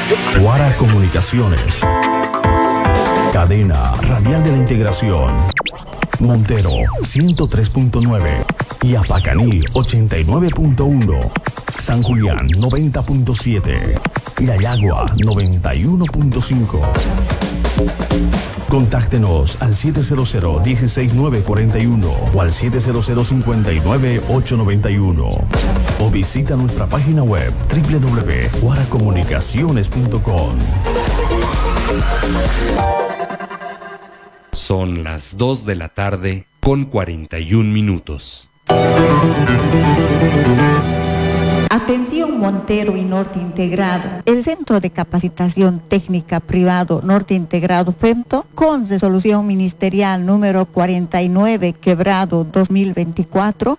Guara Comunicaciones. Cadena Radial de la Integración. Montero 103.9 y Apacaní 89.1. San Julián 90.7. Yayagua 91.5. Contáctenos al 700-16941 o al 700-59891 o visita nuestra página web www.guaracomunicaciones.com. Son las 2 de la tarde con 41 minutos. Atención Montero y Norte Integrado. El Centro de Capacitación Técnica Privado Norte Integrado FEMTO, con resolución ministerial número 49/2024,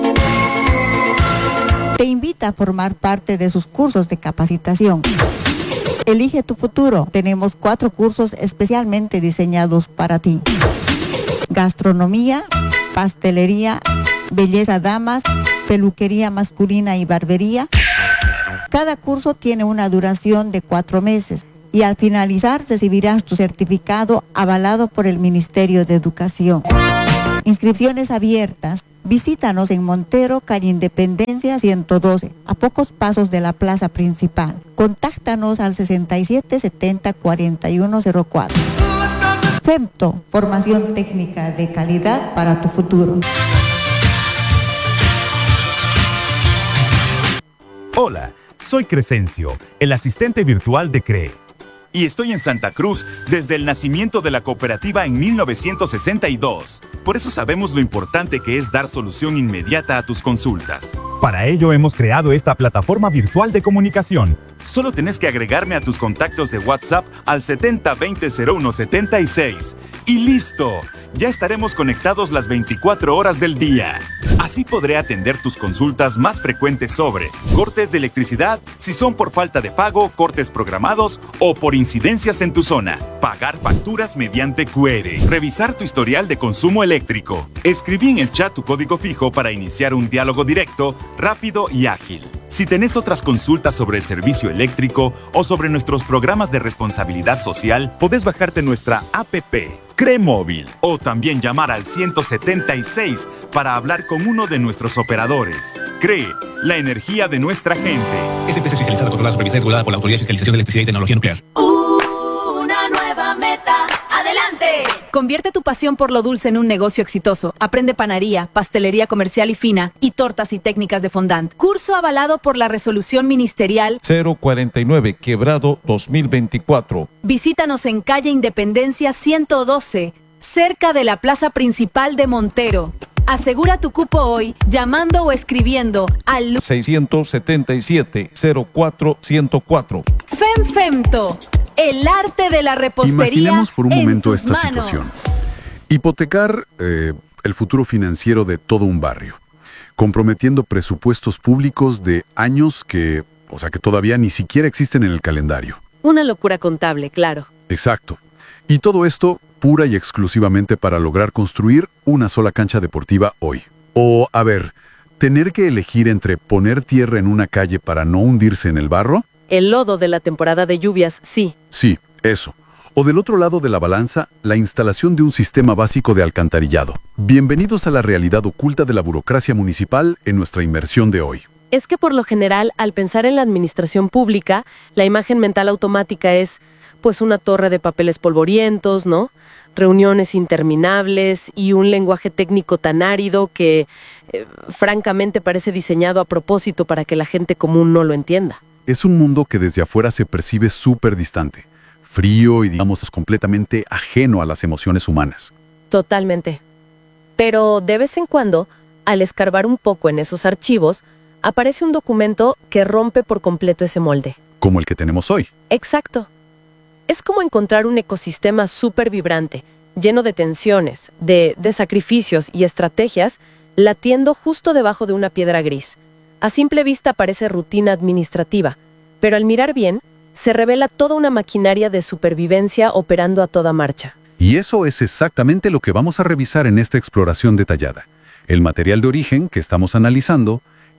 te invita a formar parte de sus cursos de capacitación. Elige tu futuro. Tenemos 4 cursos especialmente diseñados para ti: gastronomía, pastelería, belleza damas, peluquería masculina y barbería. Cada curso tiene una duración de 4 meses y al finalizar recibirás tu certificado avalado por el Ministerio de Educación. Inscripciones abiertas. Visítanos en Montero, calle Independencia 112, a pocos pasos de la plaza principal. Contáctanos al 6770-4104. FEMTO, formación técnica de calidad para tu futuro. Hola, soy Crescencio, el asistente virtual de CREE. Y estoy en Santa Cruz desde el nacimiento de la cooperativa en 1962. Por eso sabemos lo importante que es dar solución inmediata a tus consultas. Para ello hemos creado esta plataforma virtual de comunicación. Solo tenés que agregarme a tus contactos de WhatsApp al 7020-0176. ¡Y listo! Ya estaremos conectados las 24 horas del día. Así podré atender tus consultas más frecuentes sobre cortes de electricidad, si son por falta de pago, cortes programados o por incidencias en tu zona. Pagar facturas mediante QR. Revisar tu historial de consumo eléctrico. Escribí en el chat tu código fijo para iniciar un diálogo directo, rápido y ágil. Si tenés otras consultas sobre el servicio eléctrico o sobre nuestros programas de responsabilidad social, podés bajarte nuestra APP, CREE Móvil, o también llamar al 176 para hablar con uno de nuestros operadores. CREE, la energía de nuestra gente. Esta empresa es fiscalizada, controlada, supervisada y regulada por la Autoridad de Fiscalización de Electricidad y Tecnología Nuclear. Una nueva meta. ¡Adelante! Convierte tu pasión por lo dulce en un negocio exitoso. Aprende panadería, pastelería comercial y fina y tortas y técnicas de fondant. Curso avalado por la resolución ministerial 049/2024. Visítanos en calle Independencia 112, cerca de la plaza principal de Montero. Asegura tu cupo hoy llamando o escribiendo al 677-04-104. FEMFEMTO, el arte de la repostería. Imaginemos por un momento esta manos. situación. Hipotecar el futuro financiero de todo un barrio, comprometiendo presupuestos públicos de años que todavía ni siquiera existen en el calendario. Una locura contable, claro. Exacto. Y todo esto pura y exclusivamente para lograr construir una sola cancha deportiva hoy. O, tener que elegir entre poner tierra en una calle para no hundirse en el barro. El lodo de la temporada de lluvias, sí. Sí, eso. O del otro lado de la balanza, la instalación de un sistema básico de alcantarillado. Bienvenidos a la realidad oculta de la burocracia municipal en nuestra inmersión de hoy. Es que por lo general, al pensar en la administración pública, la imagen mental automática es, una torre de papeles polvorientos, ¿no? Reuniones interminables y un lenguaje técnico tan árido que, francamente, parece diseñado a propósito para que la gente común no lo entienda. Es un mundo que desde afuera se percibe súper distante, frío y, completamente ajeno a las emociones humanas. Totalmente. Pero de vez en cuando, al escarbar un poco en esos archivos, aparece un documento que rompe por completo ese molde. Como el que tenemos hoy. Exacto. Es como encontrar un ecosistema súper vibrante, lleno de tensiones, de sacrificios y estrategias, latiendo justo debajo de una piedra gris. A simple vista parece rutina administrativa, pero al mirar bien, se revela toda una maquinaria de supervivencia operando a toda marcha. Y eso es exactamente lo que vamos a revisar en esta exploración detallada. El material de origen que estamos analizando,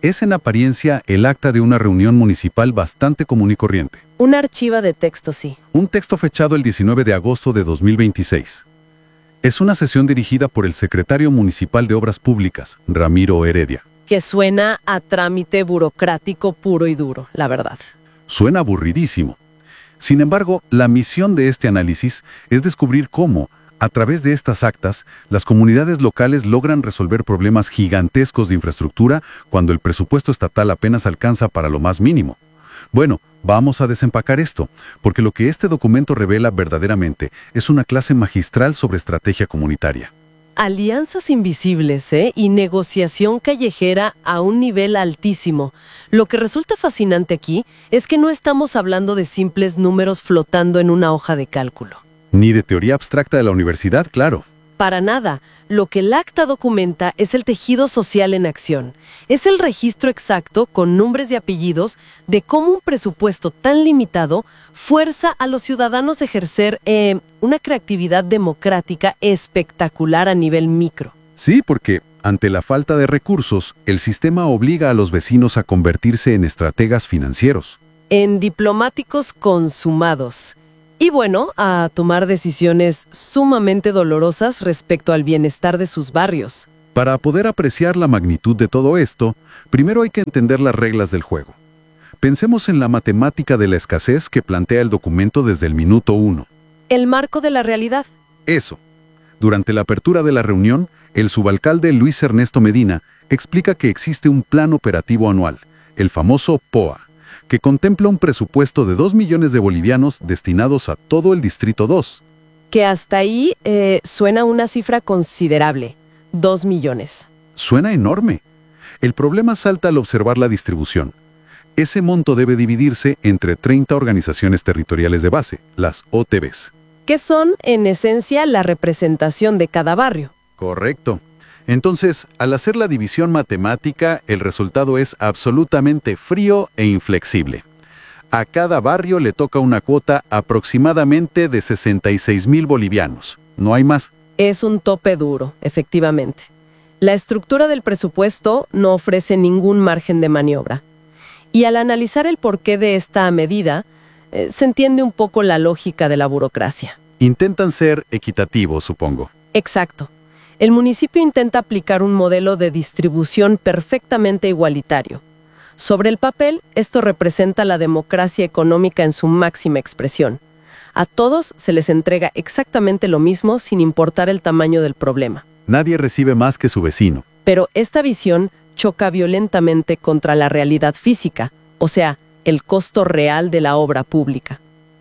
es en apariencia el acta de una reunión municipal bastante común y corriente. Una archiva de texto, sí. Un texto fechado el 19 de agosto de 2026. Es una sesión dirigida por el secretario municipal de Obras Públicas, Ramiro Heredia. Que suena a trámite burocrático puro y duro, la verdad. Suena aburridísimo. Sin embargo, la misión de este análisis es descubrir cómo, a través de estas actas, las comunidades locales logran resolver problemas gigantescos de infraestructura cuando el presupuesto estatal apenas alcanza para lo más mínimo. Bueno, vamos a desempacar esto, porque lo que este documento revela verdaderamente es una clase magistral sobre estrategia comunitaria. Alianzas invisibles, y negociación callejera a un nivel altísimo. Lo que resulta fascinante aquí es que no estamos hablando de simples números flotando en una hoja de cálculo. Ni de teoría abstracta de la universidad, claro. Para nada. Lo que el acta documenta es el tejido social en acción. Es el registro exacto, con nombres y apellidos, de cómo un presupuesto tan limitado fuerza a los ciudadanos a ejercer una creatividad democrática espectacular a nivel micro. Sí, porque ante la falta de recursos, el sistema obliga a los vecinos a convertirse en estrategas financieros. En diplomáticos consumados. Y bueno, a tomar decisiones sumamente dolorosas respecto al bienestar de sus barrios. Para poder apreciar la magnitud de todo esto, primero hay que entender las reglas del juego. Pensemos en la matemática de la escasez que plantea el documento desde el minuto 1. El marco de la realidad. Eso. Durante la apertura de la reunión, el subalcalde Luis Ernesto Medina explica que existe un plan operativo anual, el famoso POA, que contempla un presupuesto de 2 millones de bolivianos destinados a todo el Distrito 2. Que hasta ahí suena una cifra considerable, 2 millones. Suena enorme. El problema salta al observar la distribución. Ese monto debe dividirse entre 30 organizaciones territoriales de base, las OTBs. Que son, en esencia, la representación de cada barrio. Correcto. Entonces, al hacer la división matemática, el resultado es absolutamente frío e inflexible. A cada barrio le toca una cuota aproximadamente de 66,000 bolivianos. No hay más. Es un tope duro, efectivamente. La estructura del presupuesto no ofrece ningún margen de maniobra. Y al analizar el porqué de esta medida, se entiende un poco la lógica de la burocracia. Intentan ser equitativos, supongo. Exacto. El municipio intenta aplicar un modelo de distribución perfectamente igualitario. Sobre el papel, esto representa la democracia económica en su máxima expresión. A todos se les entrega exactamente lo mismo sin importar el tamaño del problema. Nadie recibe más que su vecino. Pero esta visión choca violentamente contra la realidad física, o sea, el costo real de la obra pública.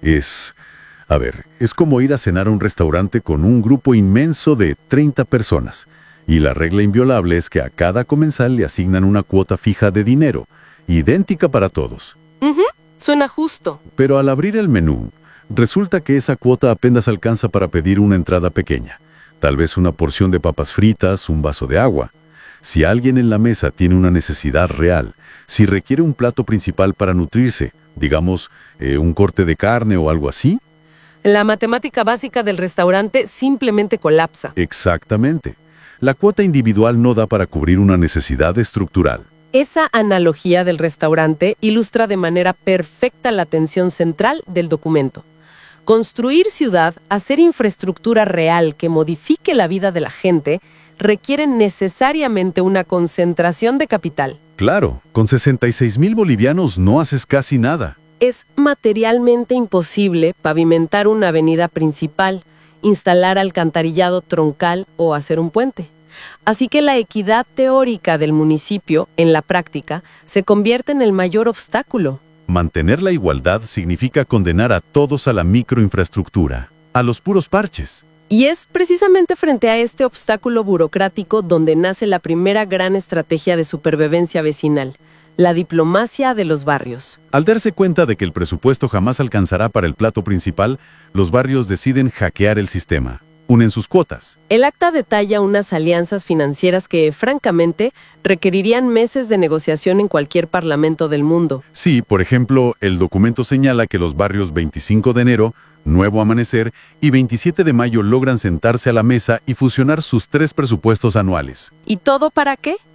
Es como ir a cenar a un restaurante con un grupo inmenso de 30 personas. Y la regla inviolable es que a cada comensal le asignan una cuota fija de dinero, idéntica para todos. Suena justo. Pero al abrir el menú, resulta que esa cuota apenas alcanza para pedir una entrada pequeña. Tal vez una porción de papas fritas, un vaso de agua. Si alguien en la mesa tiene una necesidad real, si requiere un plato principal para nutrirse, digamos, un corte de carne o algo así, la matemática básica del restaurante simplemente colapsa. Exactamente. La cuota individual no da para cubrir una necesidad estructural. Esa analogía del restaurante ilustra de manera perfecta la tensión central del documento. Construir ciudad, hacer infraestructura real que modifique la vida de la gente, requiere necesariamente una concentración de capital. Claro, con 66,000 bolivianos no haces casi nada. Es materialmente imposible pavimentar una avenida principal, instalar alcantarillado troncal o hacer un puente. Así que la equidad teórica del municipio, en la práctica, se convierte en el mayor obstáculo. Mantener la igualdad significa condenar a todos a la microinfraestructura, a los puros parches. Y es precisamente frente a este obstáculo burocrático donde nace la primera gran estrategia de supervivencia vecinal, la diplomacia de los barrios. Al darse cuenta de que el presupuesto jamás alcanzará para el plato principal, los barrios deciden hackear el sistema. Unen sus cuotas. El acta detalla unas alianzas financieras que, francamente, requerirían meses de negociación en cualquier parlamento del mundo. Sí, por ejemplo, el documento señala que los barrios 25 de enero, Nuevo Amanecer y 27 de mayo logran sentarse a la mesa y fusionar sus 3 presupuestos anuales. ¿Y todo para qué?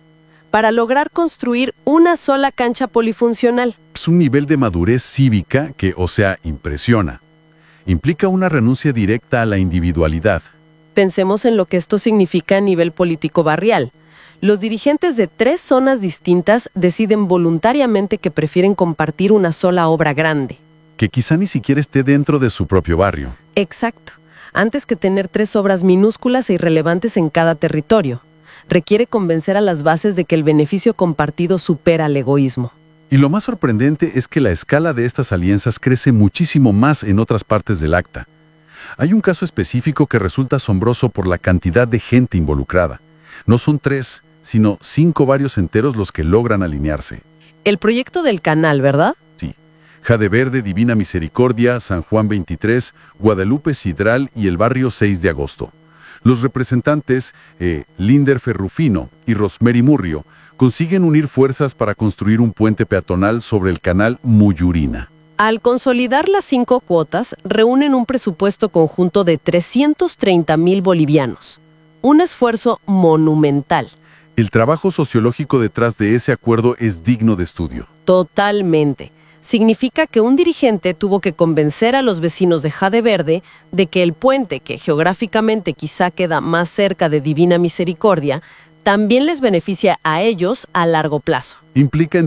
para lograr construir una sola cancha polifuncional. Es un nivel de madurez cívica que, o sea, impresiona. Implica una renuncia directa a la individualidad. Pensemos en lo que esto significa a nivel político barrial. Los dirigentes de 3 zonas distintas deciden voluntariamente que prefieren compartir una sola obra grande. Que quizá ni siquiera esté dentro de su propio barrio. Exacto. Antes que tener 3 obras minúsculas e irrelevantes en cada territorio. Requiere convencer a las bases de que el beneficio compartido supera el egoísmo. Y lo más sorprendente es que la escala de estas alianzas crece muchísimo más en otras partes del acta. Hay un caso específico que resulta asombroso por la cantidad de gente involucrada. No son 3, sino 5 barrios enteros los que logran alinearse. El proyecto del canal, ¿verdad? Sí. Jade Verde, Divina Misericordia, San Juan 23, Guadalupe Sidral y el barrio 6 de agosto. Los representantes, Linder Ferrufino y Rosemary Murrio, consiguen unir fuerzas para construir un puente peatonal sobre el canal Muyurina. Al consolidar las 5 cuotas, reúnen un presupuesto conjunto de 330,000 bolivianos. Un esfuerzo monumental. El trabajo sociológico detrás de ese acuerdo es digno de estudio. Totalmente. Significa que un dirigente tuvo que convencer a los vecinos de Jade Verde de que el puente, que geográficamente quizá queda más cerca de Divina Misericordia, también les beneficia a ellos a largo plazo. Implica